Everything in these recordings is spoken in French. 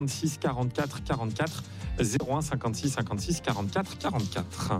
56 44 44 01 56 56 44 44.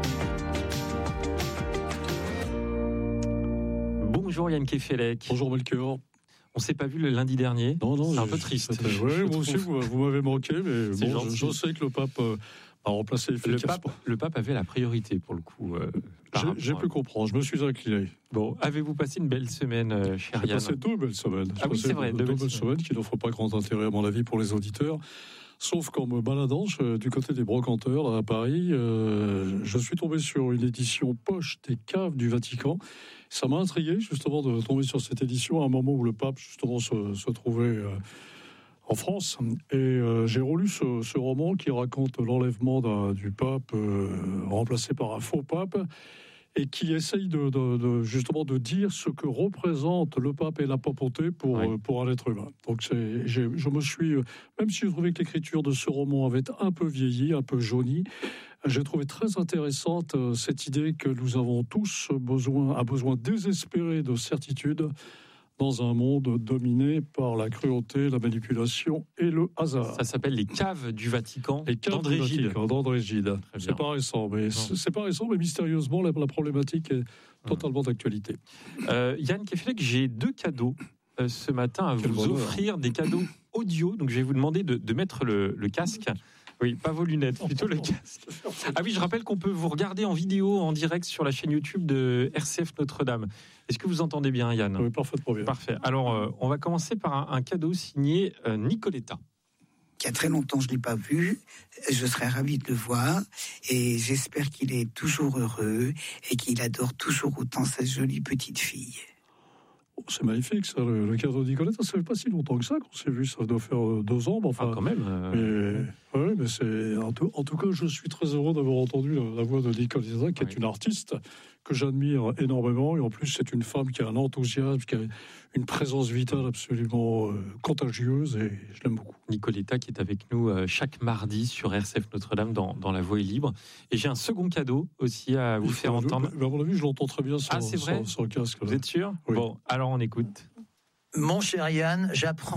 Bonjour Yann Kefelec. Bonjour Melchior. On s'est pas vu le lundi dernier. Non, c'est un peu triste. Oui, moi aussi, vous m'avez manqué, mais bon, je sais que le pape a remplacé efficacement. Le pape avait la priorité pour le coup. J'ai pu comprendre, je me suis incliné. Bon, avez-vous passé une belle semaine, cher Yann ? J'ai passé 2 belles semaines. Ah oui, c'est vrai, 2 belles semaines qui n'offrent pas grand intérêt à mon avis pour les auditeurs. Sauf qu'en me baladant du côté des brocanteurs là, à Paris, je suis tombé sur une édition poche des caves du Vatican. Ça m'a intrigué justement de tomber sur cette édition à un moment où le pape justement se trouvait en France. Et j'ai relu ce roman qui raconte l'enlèvement du pape remplacé par un faux pape, et qui essaye justement de dire ce que représente le pape et la papauté pour un être humain. Donc je me suis, même si je trouvais que l'écriture de ce roman avait un peu vieilli, un peu jauni, j'ai trouvé très intéressante cette idée que nous avons tous un besoin désespéré de certitude dans un monde dominé par la cruauté, la manipulation et le hasard. Ça s'appelle Les Caves du Vatican. Les Caves du Vatican, d'André Gide. C'est pas récent, mais mystérieusement, la problématique est totalement d'actualité. Yann Kefelec, j'ai 2 cadeaux ce matin à vous offrir, des cadeaux audio. Donc je vais vous demander de mettre le casque. Oui, pas vos lunettes, plutôt le casque. Ah oui, je rappelle qu'on peut vous regarder en vidéo, en direct sur la chaîne YouTube de RCF Notre-Dame. Est-ce que vous entendez bien, Yann ? Oui, parfaitement bien. Parfait. Alors, on va commencer par un cadeau signé Nicoletta. Il y a très longtemps, je ne l'ai pas vu. Je serais ravi de le voir. Et j'espère qu'il est toujours heureux et qu'il adore toujours autant sa jolie petite fille. Oh, c'est magnifique, ça, le cadeau de Nicoletta. Ça fait pas si longtemps que ça qu'on s'est vu. Ça doit faire 2 ans. Enfin, quand même. Mais c'est en tout cas, je suis très heureux d'avoir entendu la voix de Nicoletta, qui est une artiste que j'admire énormément. Et en plus, c'est une femme qui a un enthousiasme, qui a une présence vitale absolument contagieuse, et je l'aime beaucoup. Nicoletta qui est avec nous chaque mardi sur RCF Notre-Dame dans La Voix est libre. Et j'ai un second cadeau aussi à vous faire entendre. À mon avis, je l'entends très bien sur le casque. Vous êtes sûr ? Oui. Bon, alors on écoute. Mon cher Yann, j'apprends...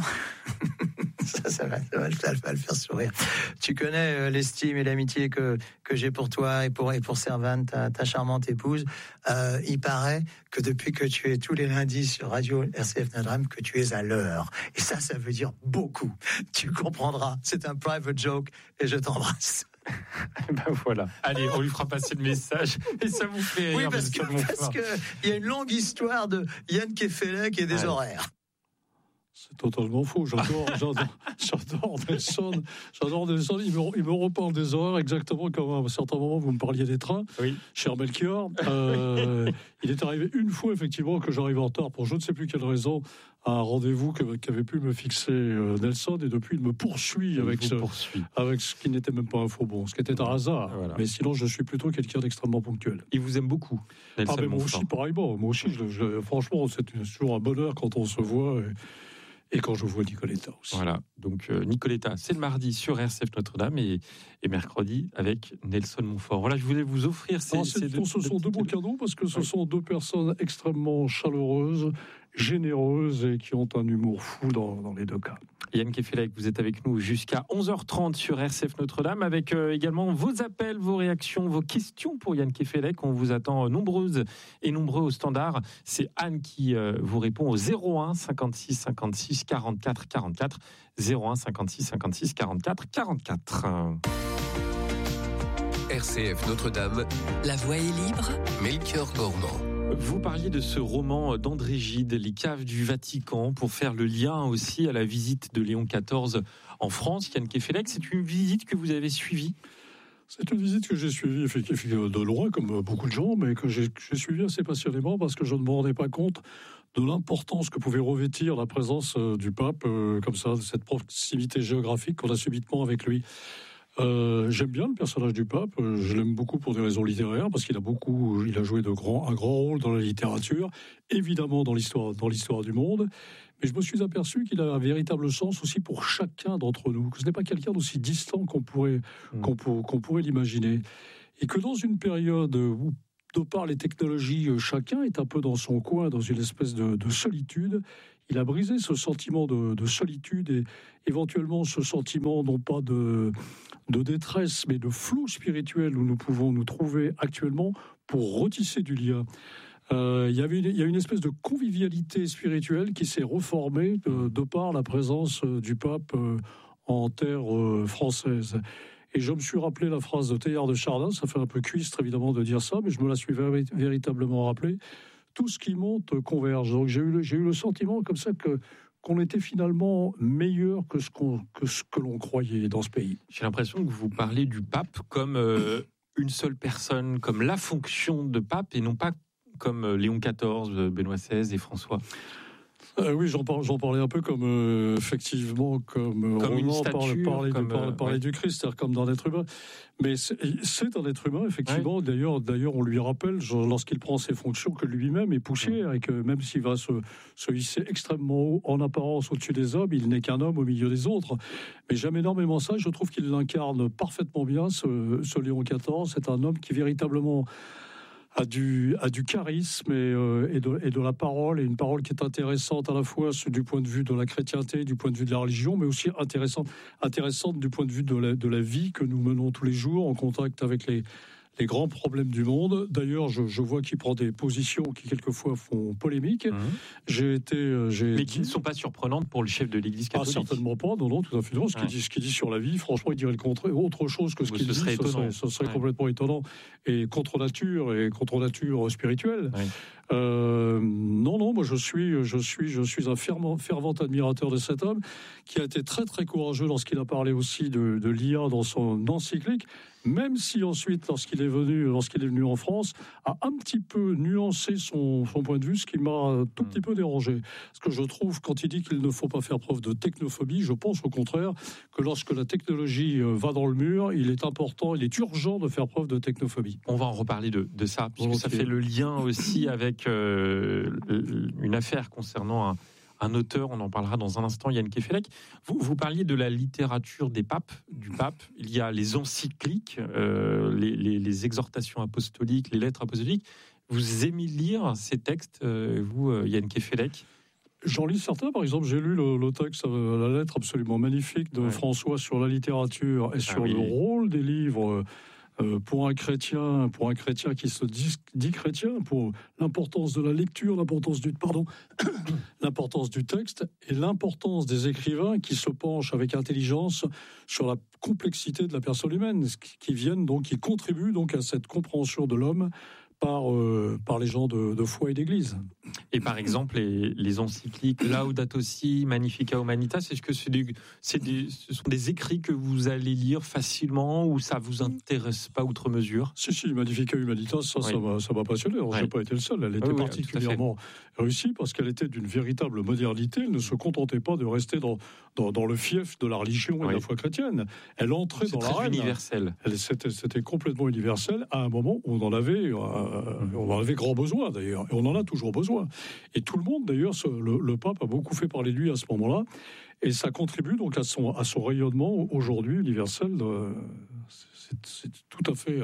Ça va le faire sourire. Tu connais l'estime et l'amitié que j'ai pour toi et pour Servane, ta charmante épouse. Il paraît que depuis que tu es tous les lundis sur Radio RCF Notre-Dame, que tu es à l'heure. Et ça veut dire beaucoup. Tu comprendras. C'est un private joke et je t'embrasse. Ben voilà. Allez, on lui fera passer le message et ça vous fait rire. Oui, parce que il y a une longue histoire de Yann Kefelec et des horaires. C'est totalement faux. J'adore Nelson. J'adore Nelson. Il me reparle des horaires exactement comme à un certain moment vous me parliez des trains. Oui. Cher Melchior, il est arrivé une fois effectivement que j'arrive en retard pour je ne sais plus quelle raison à un rendez-vous qu'avait pu me fixer Nelson, et depuis il me poursuit avec ce qui n'était même pas un faux bon, ce qui était un hasard. Voilà. Mais sinon je suis plutôt quelqu'un d'extrêmement ponctuel. Il vous aime beaucoup, Nelson. Mais moi aussi, pareillement. Moi aussi, franchement, c'est toujours un bonheur quand on se voit. Et quand je vois Nicoletta aussi. Voilà, donc Nicoletta, c'est le mardi sur RCF Notre-Dame et mercredi avec Nelson Montfort. Voilà, je voulais vous offrir ce sont 2 beaux cadeaux parce que ce sont 2 personnes extrêmement chaleureuses, généreuses et qui ont un humour fou dans les 2 cas. Yann Kefelec, vous êtes avec nous jusqu'à 11h30 sur RCF Notre-Dame avec également vos appels, vos réactions, vos questions pour Yann Kefelec. On vous attend nombreuses et nombreux au standard. C'est Anne qui vous répond au 01 56 56 44 44. 01 56 56 44 44. RCF Notre-Dame. La voix est libre. Melchior Gormand. Vous parliez de ce roman d'André Gide, Les Caves du Vatican, pour faire le lien aussi à la visite de Léon XIV en France. Yann Kefelec, c'est une visite que vous avez suivie ? C'est une visite que j'ai suivie effectivement de loin, comme beaucoup de gens, mais que j'ai suivie assez passionnément parce que je ne me rendais pas compte de l'importance que pouvait revêtir la présence du pape, comme ça, cette proximité géographique qu'on a subitement avec lui. J'aime bien le personnage du pape, je l'aime beaucoup pour des raisons littéraires, parce qu'il a joué un grand rôle dans la littérature, évidemment dans l'histoire du monde, mais je me suis aperçu qu'il a un véritable sens aussi pour chacun d'entre nous, que ce n'est pas quelqu'un d'aussi distant qu'on pourrait l'imaginer, et que dans une période où, de par les technologies, chacun est un peu dans son coin, dans une espèce de solitude, il a brisé ce sentiment de solitude et éventuellement ce sentiment non pas de détresse, mais de flou spirituel où nous pouvons nous trouver actuellement pour retisser du lien. Il y a une espèce de convivialité spirituelle qui s'est reformée de par la présence du pape en terre française. Et je me suis rappelé la phrase de Teilhard de Chardin, ça fait un peu cuistre évidemment de dire ça, mais je me la suis véritablement rappelé. Tout ce qui monte converge. Donc j'ai eu le sentiment comme ça qu'on était finalement meilleur que ce que l'on croyait dans ce pays. J'ai l'impression que vous parlez du pape comme une seule personne, comme la fonction de pape et non pas comme Léon XIV, Benoît XVI et François. Oui, j'en parlais un peu comme effectivement comme une statue, parlait du Christ, c'est-à-dire comme d'un être humain. Mais c'est un être humain, effectivement. Ouais. D'ailleurs, on lui rappelle, lorsqu'il prend ses fonctions, que lui-même est poussière et que même s'il va se hisser extrêmement haut, en apparence au-dessus des hommes, il n'est qu'un homme au milieu des autres. Mais j'aime énormément ça. Je trouve qu'il l'incarne parfaitement bien, ce Léon XIV. C'est un homme qui véritablement a du charisme et de la parole, et une parole qui est intéressante à la fois du point de vue de la chrétienté, du point de vue de la religion, mais aussi intéressante du point de vue de la vie que nous menons tous les jours en contact avec les grands problèmes du monde. D'ailleurs, je vois qu'il prend des positions qui quelquefois font polémique. Mais qui ne sont pas surprenantes pour le chef de l'Église catholique. Certainement pas, non, tout à fait. Non. Ce qu'il dit sur la vie, franchement, il dirait le contraire. Autre chose que ce qu'il dit, ce serait complètement étonnant. Et contre nature spirituelle. Oui. Non, moi je suis un fervent admirateur de cet homme qui a été très très courageux lorsqu'il a parlé aussi de l'IA dans son encyclique, même si ensuite lorsqu'il est venu en France a un petit peu nuancé son point de vue, ce qui m'a un tout petit peu dérangé. Parce que je trouve, quand il dit qu'il ne faut pas faire preuve de technophobie, je pense au contraire que lorsque la technologie va dans le mur, il est urgent de faire preuve de technophobie. On va en reparler de ça, puisque ça fait le lien aussi avec une affaire concernant un auteur, on en parlera dans un instant, Yann Kefelec. Vous parliez de la littérature du pape. Il y a les encycliques, les exhortations apostoliques, les lettres apostoliques. Vous aimez lire ces textes, vous, Yann Kefelec? J'en lis certains, par exemple, j'ai lu le texte, la lettre absolument magnifique de François sur la littérature et sur le rôle des livres pour un chrétien qui se dit chrétien, pour l'importance de la lecture, l'importance du texte et l'importance des écrivains qui se penchent avec intelligence sur la complexité de la personne humaine, qui contribuent donc à cette compréhension de l'homme par les gens de foi et d'église. Et par exemple, les encycliques Laudato Si, Magnificat Humanitas, est-ce que ce sont des écrits que vous allez lire facilement ou ça vous intéresse pas outre mesure? Si, Magnifica Humanitas, ça m'a passionné. Alors, je n'ai pas été le seul. Elle était particulièrement réussie parce qu'elle était d'une véritable modernité. Elle ne se contentait pas de rester dans le fief de la religion et de la foi chrétienne. Elle entrait dans l'arène. C'était universel. C'était complètement universel à un moment où on en avait grand besoin d'ailleurs. Et on en a toujours besoin. Et tout le monde, d'ailleurs, le pape a beaucoup fait parler de lui à ce moment-là, et ça contribue donc à son rayonnement aujourd'hui universel. C'est tout à fait...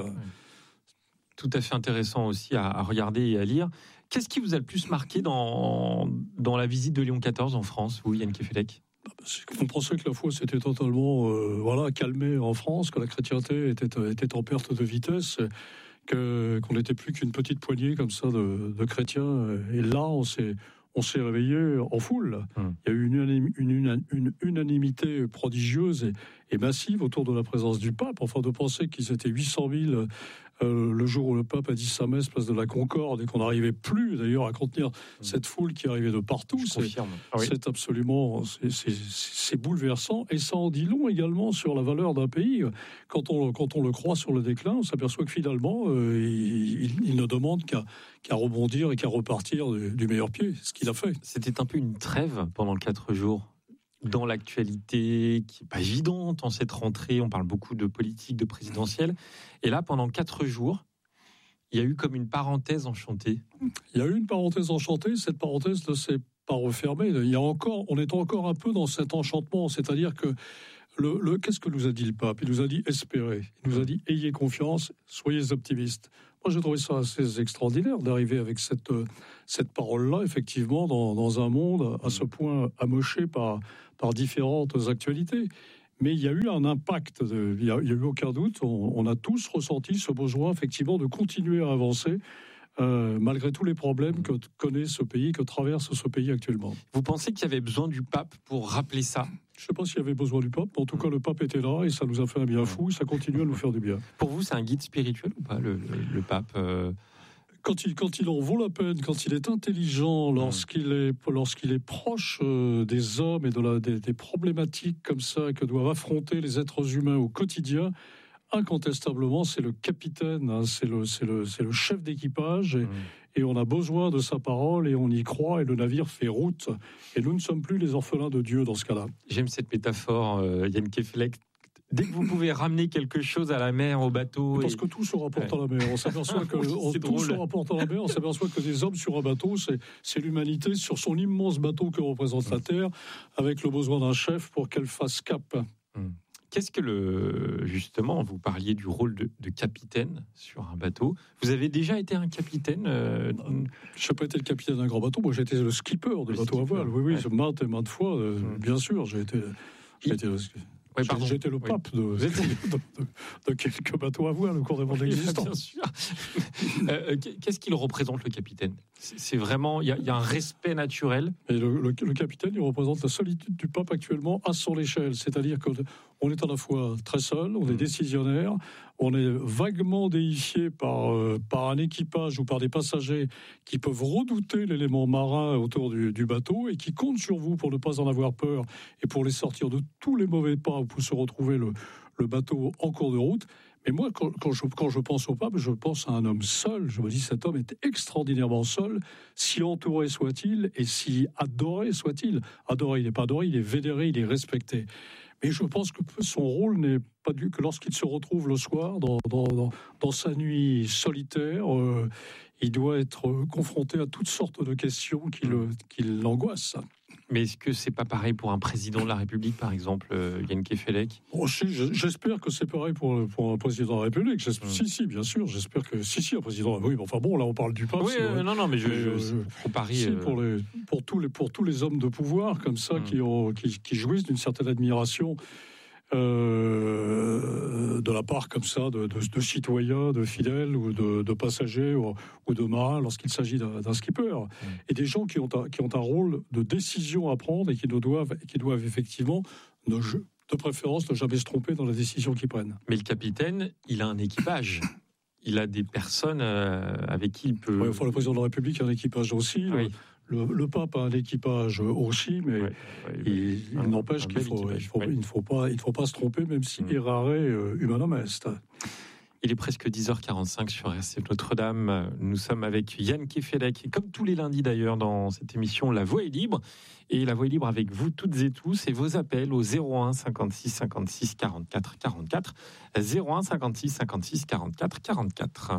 Tout à fait intéressant aussi à regarder et à lire. Qu'est-ce qui vous a le plus marqué dans la visite de Léon XIV en France, vous, Yann Kefelec? On pensait que la foi s'était totalement calmée en France, que la chrétienté était en perte de vitesse, qu'on n'était plus qu'une petite poignée comme ça de chrétiens. Et là, on s'est réveillé en foule. Il y a eu une unanimité prodigieuse et massive autour de la présence du pape. Enfin, de penser qu'ils étaient 800 000 le jour où le pape a dit sa messe place de la Concorde et qu'on n'arrivait plus d'ailleurs à contenir cette foule qui arrivait de partout. C'est absolument c'est bouleversant, et ça en dit long également sur la valeur d'un pays. Quand on le croit sur le déclin, on s'aperçoit que finalement il ne demande qu'à rebondir et qu'à repartir du meilleur pied, ce qu'il a fait. C'était un peu une trêve pendant 4 jours dans l'actualité qui n'est pas évidente en cette rentrée. On parle beaucoup de politique, de présidentielle. Et là, pendant 4 jours, il y a eu comme une parenthèse enchantée. Il y a eu une parenthèse enchantée. Cette parenthèse ne s'est pas refermée. On est encore un peu dans cet enchantement. C'est-à-dire que qu'est-ce que nous a dit le pape? Il nous a dit espérez. Il nous a dit ayez confiance, soyez optimistes. Moi, j'ai trouvé ça assez extraordinaire d'arriver avec cette parole-là, effectivement, dans un monde à ce point amoché par différentes actualités. Mais il y a eu un impact, il n'y a eu aucun doute. On a tous ressenti ce besoin, effectivement, de continuer à avancer, malgré tous les problèmes que connaît ce pays, que traverse ce pays actuellement. Vous pensez qu'il y avait besoin du pape pour rappeler ça ? Je ne sais pas s'il y avait besoin du pape, mais en tout cas, le pape était là et ça nous a fait un bien fou, et ça continue à nous faire du bien. Pour vous, c'est un guide spirituel ou pas, le pape Quand il en vaut la peine, quand il est intelligent, lorsqu'il est proche des hommes et des problématiques comme ça que doivent affronter les êtres humains au quotidien, incontestablement, c'est le capitaine, hein, c'est le chef d'équipage et on a besoin de sa parole et on y croit et le navire fait route. Et nous ne sommes plus les orphelins de Dieu dans ce cas-là. J'aime cette métaphore, Yann Kefelec. Dès que vous pouvez ramener quelque chose à la mer, au bateau... Parce que tout se rapporte à la mer. On s'aperçoit que tout se rapporte à la mer. On s'aperçoit que des hommes sur un bateau, c'est l'humanité sur son immense bateau que représente la Terre, avec le besoin d'un chef pour qu'elle fasse cap. Qu'est-ce que justement, vous parliez du rôle de capitaine sur un bateau. Vous avez déjà été un capitaine Je n'ai pas été le capitaine d'un grand bateau. Moi, j'ai été le skipper de bateau à voile. Oui, maintes et maintes fois. Bien sûr, j'ai été le pape de quelques bateaux à voile au cours de mon existence. Bien sûr. Qu'est-ce qu'il représente, le capitaine ? C'est vraiment, il y a un respect naturel. Et le capitaine, il représente la solitude du pape actuellement à son échelle. C'est-à-dire qu'on est à la fois très seul, on est décisionnaire, on est vaguement déifié par un équipage ou par des passagers qui peuvent redouter l'élément marin autour du bateau et qui comptent sur vous pour ne pas en avoir peur et pour les sortir de tous les mauvais pas où peut se retrouver le bateau en cours de route. Mais moi, quand je pense au pape, je pense à un homme seul. Je me dis, cet homme est extraordinairement seul, si entouré soit-il et si adoré soit-il. Adoré, il n'est pas adoré, il est vénéré, il est respecté. Mais je pense que son rôle n'est pas que lorsqu'il se retrouve le soir dans sa nuit solitaire, il doit être confronté à toutes sortes de questions qui l'angoissent. Mais est-ce que c'est pas pareil pour un président de la République, par exemple, Yann Kefelec ? J'espère que c'est pareil pour un président de la République. Si, bien sûr, j'espère que un président. Oui, mais enfin bon, là on parle du pape. Oui, non, mais je parie. Pour tous les hommes de pouvoir comme ça qui jouissent d'une certaine admiration. De la part comme ça de citoyens, de fidèles ou de passagers ou de marins lorsqu'il s'agit d'un skipper. Et des gens qui ont un rôle de décision à prendre et qui doivent effectivement, de préférence, ne jamais se tromper dans la décision qu'ils prennent. Mais le capitaine, il a un équipage. Il a des personnes avec qui il peut... Oui, enfin, le président de la République a un équipage aussi. Oui. Le pape a un équipage aussi, mais il n'empêche qu'il ne faut pas se tromper, même si errare humanum est. Il est presque 10h45 sur RCF Notre-Dame. Nous sommes avec Yann Kefelec, comme tous les lundis d'ailleurs dans cette émission La Voix est libre. Et La Voix est libre avec vous toutes et tous et vos appels au 01 56 56 44 44. 01 56 56 44 44.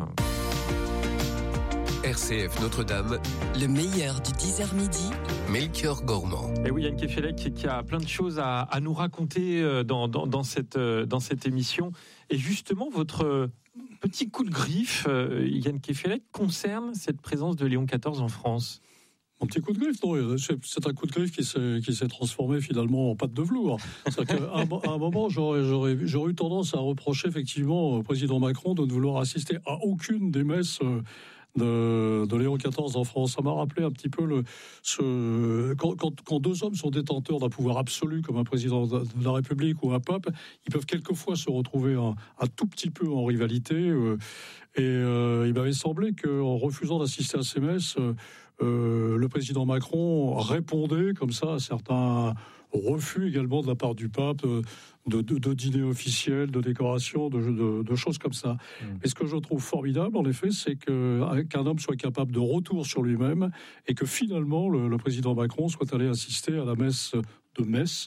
RCF Notre-Dame, le meilleur du 10h midi, Melchior Gormand. Et oui, Yann Kefelec qui a plein de choses à nous raconter dans cette émission. Et justement, votre petit coup de griffe, Yann Kefelec, concerne cette présence de Léon XIV en France. Mon petit coup de griffe, non, c'est un coup de griffe qui s'est transformé finalement en pâte de velours. C'est-à-dire qu'à un moment, j'aurais eu tendance à reprocher effectivement au président Macron de ne vouloir assister à aucune des messes de Léon XIV en France. Ça m'a rappelé un petit peu quand deux hommes sont détenteurs d'un pouvoir absolu comme un président de la République ou un pape, ils peuvent quelquefois se retrouver un tout petit peu en rivalité. Il m'avait semblé qu'en refusant d'assister à ces messes, le président Macron répondait comme ça à certains refus également de la part du pape de dîner officiel, de décoration, de choses comme ça. Mais ce que je trouve formidable, en effet, c'est qu'un homme soit capable de retour sur lui-même et que finalement le président Macron soit allé assister à la messe de Metz.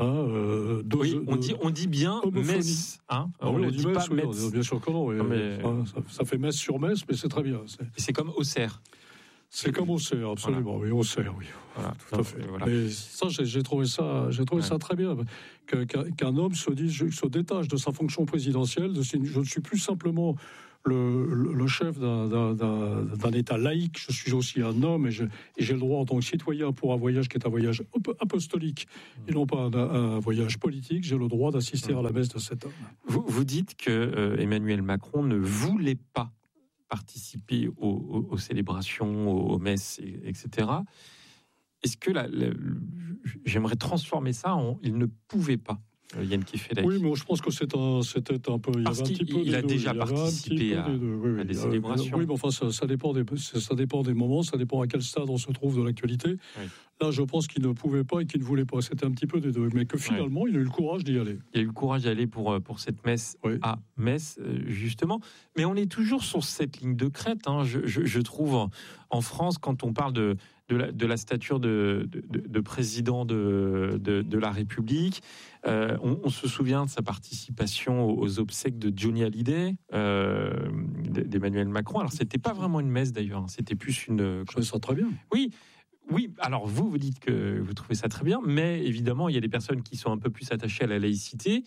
On dit bien Metz. On dit Metz, oui, bien sûr que non. Ça fait Metz sur Metz, mais c'est très bien. C'est comme Auxerre. C'est comme Auxerre, absolument. Voilà. Oui, Auxerre, oui. Voilà, tout à fait. Voilà. Mais ça, j'ai trouvé ça très bien. Qu'un homme se détache de sa fonction présidentielle. Je ne suis plus simplement le chef d'un État laïque. Je suis aussi un homme et j'ai le droit en tant que citoyen pour un voyage qui est un voyage apostolique et non pas un voyage politique. J'ai le droit d'assister à la messe de cet homme. Vous dites que Emmanuel Macron ne voulait pas participer aux célébrations, aux messes, etc. Est-ce que j'aimerais transformer ça en il ne pouvait pas, Yann Kefelec? Oui, mais je pense que c'était un peu. Il a déjà participé à des célébrations. Oui, mais enfin, ça dépend des moments, ça dépend à quel stade on se trouve de l'actualité. Oui. Là, je pense qu'il ne pouvait pas et qu'il ne voulait pas. C'était un petit peu des deux. Mais que finalement, il a eu le courage d'y aller. Il a eu le courage d'y aller pour cette messe à Metz, justement. Mais on est toujours sur cette ligne de crête, hein. Je trouve, en France, quand on parle de la stature de président de la République. On se souvient de sa participation aux obsèques de Johnny Hallyday, d'Emmanuel Macron. Alors, c'était pas vraiment une messe, d'ailleurs. C'était plus une... Je trouvais ça très bien. Oui, alors vous dites que vous trouvez ça très bien, mais évidemment, il y a des personnes qui sont un peu plus attachées à la laïcité,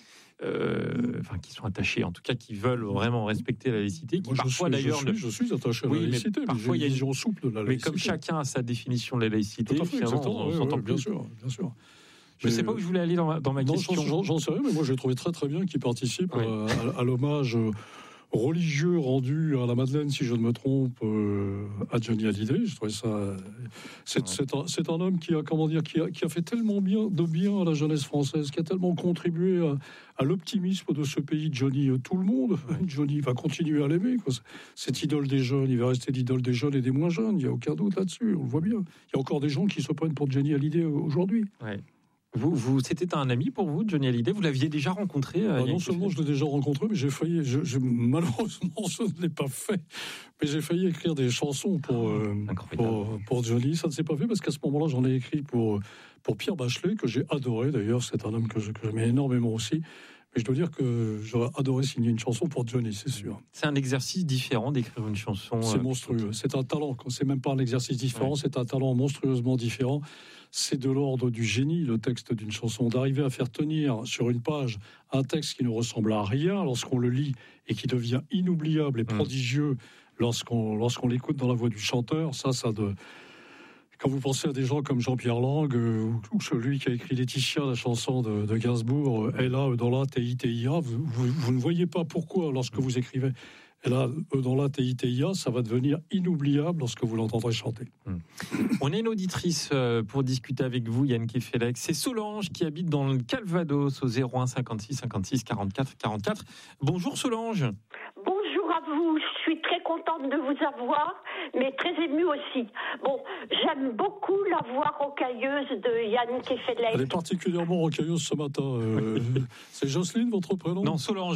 qui sont attachées, en tout cas, qui veulent vraiment respecter la laïcité, qui parfois d'ailleurs... Je suis attaché à la laïcité, mais parfois il y a une vision souple de la laïcité. Mais comme chacun a sa définition de la laïcité, finalement, on s'entend plus. Bien sûr. Je ne sais pas où je voulais aller dans ma question. J'en sais rien, mais moi j'ai trouvé très très bien qu'il participe à l'hommage religieux rendu à la Madeleine, si je ne me trompe, à Johnny Hallyday. Je trouvais ça. C'est un homme qui a fait tellement de bien à la jeunesse française, qui a tellement contribué à l'optimisme de ce pays. Johnny, tout le monde. Johnny va continuer à l'aimer. Cette idole des jeunes, il va rester l'idole des jeunes et des moins jeunes. Il n'y a aucun doute là-dessus. On le voit bien. Il y a encore des gens qui se prennent pour Johnny Hallyday aujourd'hui. Ouais. C'était un ami pour vous, Johnny Hallyday? Vous l'aviez déjà rencontré? Non seulement je l'ai déjà rencontré, mais j'ai failli. Malheureusement, je ne l'ai pas fait. Mais j'ai failli écrire des chansons pour Johnny. Ça ne s'est pas fait parce qu'à ce moment-là, j'en ai écrit pour Pierre Bachelet, que j'ai adoré d'ailleurs. C'est un homme que j'aimais énormément aussi. Mais je dois dire que j'aurais adoré signer une chanson pour Johnny, c'est sûr. C'est un exercice différent d'écrire une chanson. C'est monstrueux. C'est un talent. C'est même pas un exercice différent. C'est un talent monstrueusement différent. C'est de l'ordre du génie, le texte d'une chanson. D'arriver à faire tenir sur une page un texte qui ne ressemble à rien lorsqu'on le lit et qui devient inoubliable et prodigieux lorsqu'on l'écoute dans la voix du chanteur, Quand vous pensez à des gens comme Jean-Pierre Lang ou celui qui a écrit Laetitia, la chanson de Gainsbourg, Ella, dans la TITIA, vous ne voyez pas pourquoi, lorsque vous écrivez Ella, dans la TITIA, ça va devenir inoubliable lorsque vous l'entendrez chanter. On est une auditrice pour discuter avec vous, Yann Kefelec. C'est Solange qui habite dans le Calvados au 01 56 56 44 44. Bonjour Solange. Bonjour à vous, je suis très contente de vous avoir, mais très émue aussi. Bon, j'aime beaucoup la voix rocailleuse de Yann Kefelec. Elle est particulièrement rocailleuse ce matin. C'est Jocelyne, votre prénom? Non, Solange.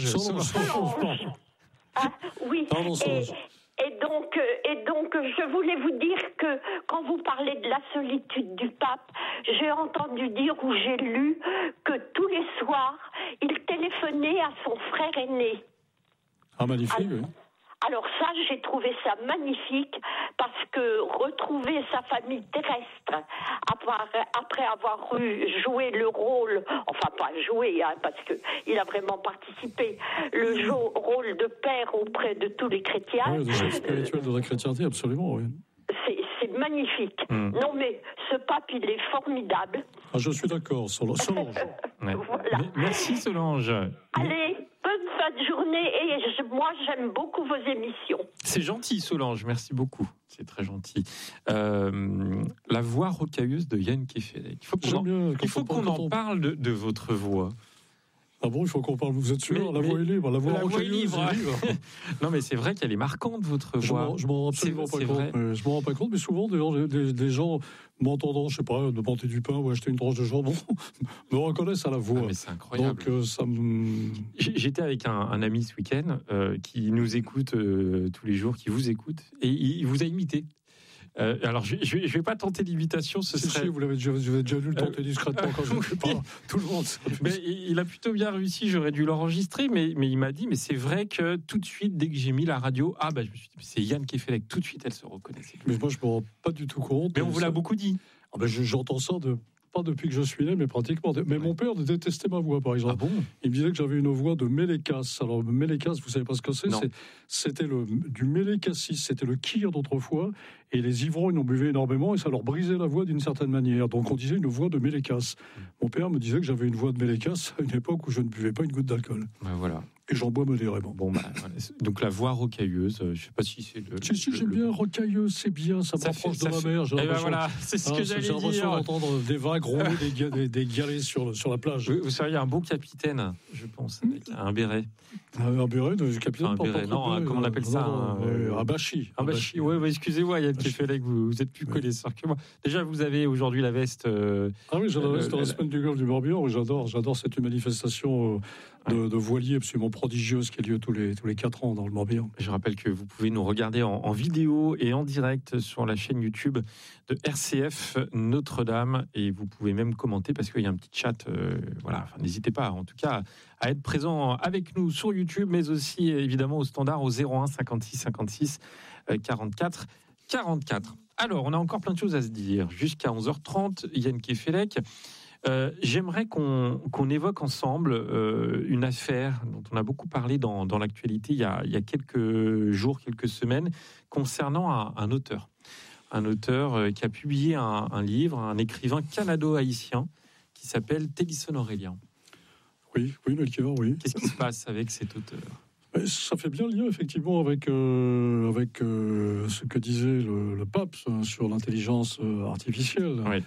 Ah, oui. Pardon, Solange. Et donc, je voulais vous dire que quand vous parlez de la solitude du pape, j'ai entendu dire ou j'ai lu que tous les soirs, il téléphonait à son frère aîné. Ah, magnifique, oui. Alors ça, j'ai trouvé ça magnifique parce que retrouver sa famille terrestre après avoir joué le rôle, enfin pas joué, parce qu'il a vraiment participé, le rôle de père auprès de tous les chrétiens. Oui, le chef spirituel de la chrétienté, absolument, oui. C'est magnifique. Non mais ce pape, il est formidable. Ah, je suis d'accord, Solange. Voilà. Merci Solange. Allez, bonne fin de journée et moi j'aime beaucoup vos émissions. C'est gentil Solange, merci beaucoup. C'est très gentil. La voix rocailleuse de Yann Kefelec. Il faut qu'on en parle de votre voix. Ah bon, il faut qu'on parle, vous êtes sûr? La voix est libre, la voix rocailleuse est libre. Non, mais c'est vrai qu'elle est marquante, votre voix. Je m'en rends absolument pas compte. Je m'en rends pas compte, mais souvent, des gens m'entendant, je sais pas, demander du pain ou acheter une tranche de jambon, me reconnaissent à la voix. Ah, mais c'est incroyable. Donc, J'étais avec un ami ce week-end qui nous écoute tous les jours, qui vous écoute, et il vous a imité. Alors, je vais pas tenter l'imitation. Ce serait. Si, vous avez déjà dû le tenter discrètement quand je ne sais pas. Tout le monde. Mais il a plutôt bien réussi. J'aurais dû l'enregistrer, mais il m'a dit. Mais c'est vrai que tout de suite, dès que j'ai mis la radio, je me suis dit, c'est Yann Kefelec. Tout de suite, elle se reconnaissait. Mais moi, je me rends pas du tout compte. Mais on vous l'a beaucoup dit. J'entends ça pas depuis que je suis né, mais pratiquement. Mais mon père détestait ma voix, par exemple. Ah bon ? Il me disait que j'avais une voix de mélécasse. Alors, mélécasse, vous savez pas ce que c'est ? Non. C'était du mélécassis, c'était le kir d'autrefois, et les ivrognes en buvaient énormément, et ça leur brisait la voix d'une certaine manière. Donc, on disait une voix de mélécasse. Mon père me disait que j'avais une voix de mélécasse à une époque où je ne buvais pas une goutte d'alcool. Voilà. Et j'en bois modérément. Bon, voilà. Donc, la voix rocailleuse, je sais pas si c'est le... Si, j'aime bien rocailleuse, c'est bien, ça me rapproche de ma mère. Voilà, c'est ce que j'allais dire. J'ai l'impression d'entendre des vagues rouler, des galets sur la plage. Vous seriez un beau capitaine, je pense, avec un béret. Un béret de capitaine. Un béret, non, comment on appelle ça, un bâchi. Un bâchi, oui, excusez-moi, Yann Kefelec, vous êtes plus connaisseur que moi. Déjà, vous avez aujourd'hui la veste... Ah oui, j'ai la veste de la semaine du golfe du Morbihan. Oui, j'adore cette manifestation de voiliers absolument prodigieuse qui a lieu tous les 4 ans dans le Morbihan. Je rappelle que vous pouvez nous regarder en vidéo et en direct sur la chaîne YouTube de RCF Notre-Dame, et vous pouvez même commenter parce qu'il y a un petit chat. N'hésitez pas, en tout cas, à être présent avec nous sur YouTube, mais aussi évidemment au standard au 01 56 56 44 44. Alors, on a encore plein de choses à se dire. Jusqu'à 11h30, Yann Kefelec. J'aimerais qu'on évoque ensemble une affaire dont on a beaucoup parlé dans l'actualité il y a quelques jours, quelques semaines, concernant un auteur. Un auteur qui a publié un livre, un écrivain canado-haïtien qui s'appelle Télisson Aurélien. Oui, Melchior, oui. Qu'est-ce qui se passe avec cet auteur ? Ça fait bien lien effectivement avec ce que disait le pape sur l'intelligence artificielle. Oui.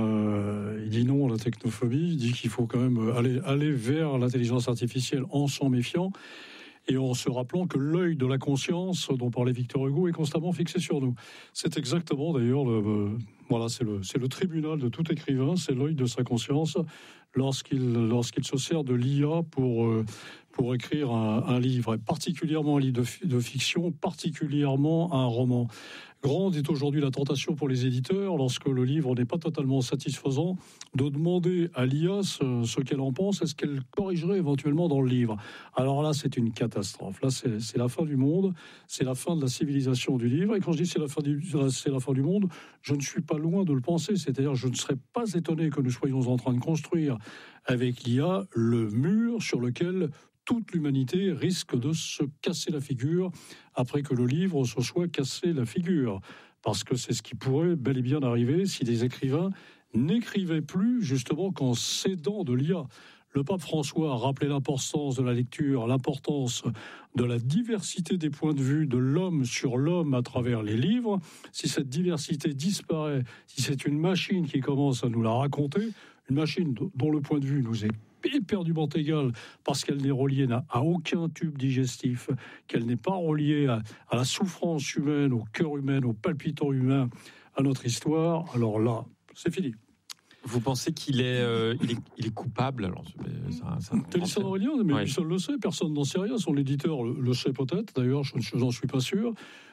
Il dit non à la technophobie, il dit qu'il faut quand même aller vers l'intelligence artificielle en s'en méfiant et en se rappelant que l'œil de la conscience dont parlait Victor Hugo est constamment fixé sur nous. C'est exactement d'ailleurs c'est le tribunal de tout écrivain, c'est l'œil de sa conscience lorsqu'il se sert de l'IA pour écrire un livre, et particulièrement un livre de fiction, particulièrement un roman. Grande est aujourd'hui la tentation pour les éditeurs, lorsque le livre n'est pas totalement satisfaisant, de demander à l'IA ce qu'elle en pense, est-ce qu'elle corrigerait éventuellement dans le livre. Alors là, c'est une catastrophe. Là, c'est la fin du monde, c'est la fin de la civilisation du livre. Et quand je dis c'est la fin du monde, je ne suis pas loin de le penser. C'est-à-dire, je ne serais pas étonné que nous soyons en train de construire avec l'IA le mur sur lequel toute l'humanité risque de se casser la figure après que le livre se soit cassé la figure. Parce que c'est ce qui pourrait bel et bien arriver si des écrivains n'écrivaient plus justement qu'en s'aidant de l'IA. Le pape François a rappelé l'importance de la lecture, l'importance de la diversité des points de vue de l'homme sur l'homme à travers les livres. Si cette diversité disparaît, si c'est une machine qui commence à nous la raconter, une machine dont le point de vue nous est éperdument égal parce qu'elle n'est reliée à aucun tube digestif, qu'elle n'est pas reliée à la souffrance humaine, au cœur humain, au palpitant humain, à notre histoire, alors là, c'est fini. Vous pensez qu'il est coupable alors, Télisson Aurélien, mais lui seul le sait, personne n'en sait rien. Son éditeur le sait peut-être, d'ailleurs, je n'en suis pas sûr.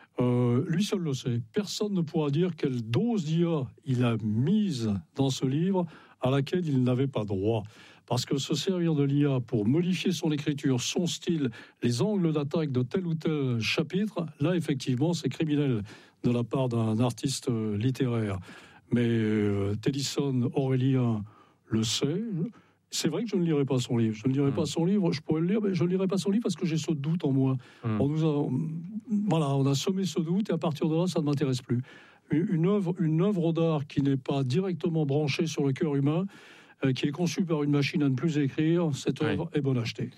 Lui seul le sait. Personne ne pourra dire quelle dose d'IA il a mise dans ce livre à laquelle il n'avait pas droit. Parce que se servir de l'IA pour modifier son écriture, son style, les angles d'attaque de tel ou tel chapitre, là, effectivement, c'est criminel de la part d'un artiste littéraire. Mais Télisson Aurélien le sait. C'est vrai que je ne lirai pas son livre. Je ne lirai pas son livre, je pourrais le lire, mais je ne lirai pas son livre parce que j'ai ce doute en moi. On a semé ce doute et à partir de là, ça ne m'intéresse plus. Une œuvre d'art qui n'est pas directement branchée sur le cœur humain, qui est conçue par une machine à ne plus écrire, cette œuvre est bonne à acheter.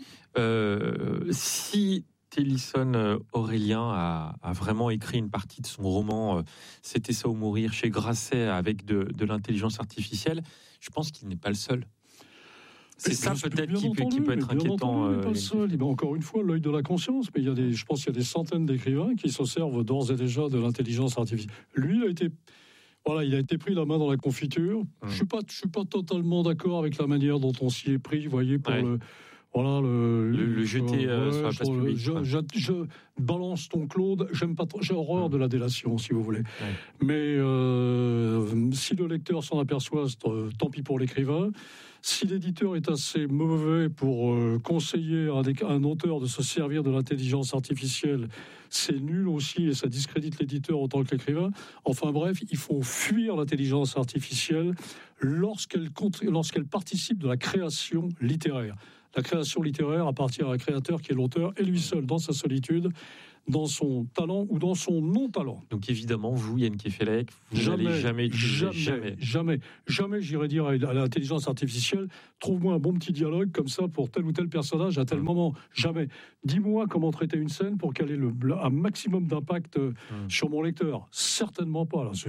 Si Télisson Aurélien a vraiment écrit une partie de son roman C'était ça ou mourir chez Grasset avec de l'intelligence artificielle, je pense qu'il n'est pas le seul. C'est ça peut-être qui peut être inquiétant. Il n'est pas le seul. Encore une fois, l'œil de la conscience. Mais je pense qu'il y a des centaines d'écrivains qui se servent d'ores et déjà de l'intelligence artificielle. Lui, il a été pris la main dans la confiture. Je suis pas totalement d'accord avec la manière dont on s'y est pris, vous voyez, Voilà, le jeter sur la place publique. Je balance ton Claude, j'aime pas trop, j'ai horreur de la délation, si vous voulez. Ouais. Mais si le lecteur s'en aperçoit, tant pis pour l'écrivain. Si l'éditeur est assez mauvais pour conseiller à un auteur de se servir de l'intelligence artificielle, c'est nul aussi et ça discrédite l'éditeur autant que l'écrivain. Enfin bref, il faut fuir l'intelligence artificielle lorsqu'elle participe de la création littéraire. La création littéraire appartient à un créateur qui est l'auteur et lui seul, dans sa solitude, dans son talent ou dans son non-talent. Donc évidemment, vous, Yann Kefelec, vous n'allez jamais j'irai dire à l'intelligence artificielle, trouve-moi un bon petit dialogue comme ça pour tel ou tel personnage à tel moment. Jamais. Dis-moi comment traiter une scène pour qu'elle ait un maximum d'impact sur mon lecteur. Certainement pas. Là,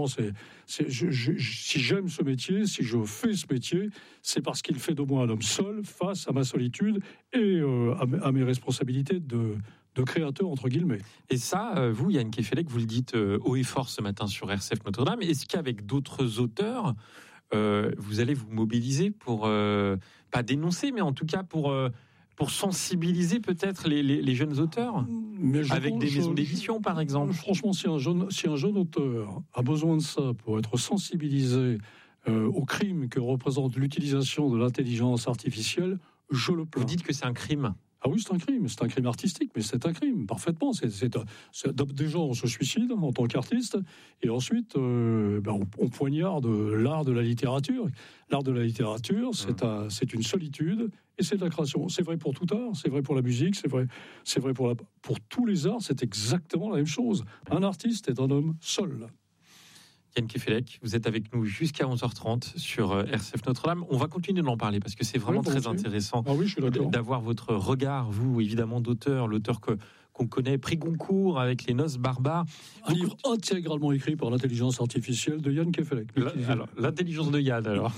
si j'aime ce métier, si je fais ce métier, c'est parce qu'il fait de moi un homme seul face à ma solitude et à mes responsabilités de créateur, entre guillemets. Et ça, vous, Yann Kefelec, vous le dites haut et fort ce matin sur RCF Notre-Dame. Est-ce qu'avec d'autres auteurs, vous allez vous mobiliser pour, pas dénoncer, mais en tout cas pour sensibiliser peut-être les jeunes auteurs, avec des maisons d'édition, par exemple? Franchement, si un jeune auteur a besoin de ça pour être sensibilisé au crime que représente l'utilisation de l'intelligence artificielle, je le plains. Vous dites que c'est un crime? Ah oui, c'est un crime artistique, mais c'est un crime, parfaitement. Déjà, on se suicide en tant qu'artiste, et ensuite, on poignarde l'art de la littérature. L'art de la littérature, c'est une solitude, et c'est de la création. C'est vrai pour tout art, c'est vrai pour la musique, c'est vrai pour tous les arts, c'est exactement la même chose. Un artiste est un homme seul. Yann Kefelec, vous êtes avec nous jusqu'à 11h30 sur RCF Notre-Dame. On va continuer d'en parler parce que c'est vraiment très intéressant d'avoir votre regard, vous, évidemment, d'auteur, l'auteur qu'on connaît, prix Goncourt avec Les Noces barbares. Un livre intégralement écrit par l'intelligence artificielle de Yann Kefelec. Alors, l'intelligence de Yann, alors.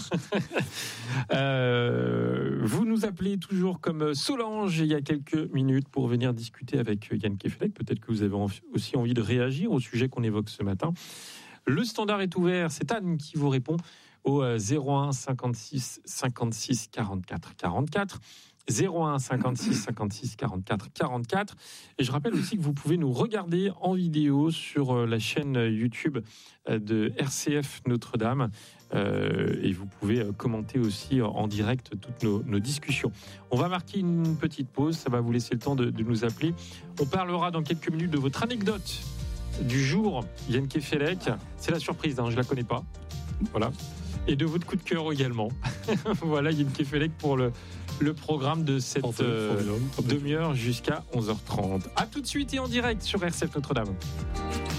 Vous nous appelez toujours comme Solange il y a quelques minutes pour venir discuter avec Yann Kefelec. Peut-être que vous avez aussi envie de réagir au sujet qu'on évoque ce matin. Le standard est ouvert, c'est Anne qui vous répond au 01 56 56 44 44. 01 56 56 44 44. Et je rappelle aussi que vous pouvez nous regarder en vidéo sur la chaîne YouTube de RCF Notre-Dame. Et vous pouvez commenter aussi en direct toutes nos discussions. On va marquer une petite pause, ça va vous laisser le temps de nous appeler. On parlera dans quelques minutes de votre anecdote du jour, Yann Kefelec. C'est la surprise, je ne la connais pas. Voilà. Et de votre coup de cœur également. Voilà, Yann Kefelec pour le programme de cette demi-heure jusqu'à 11h30. A tout de suite et en direct sur RCF Notre-Dame.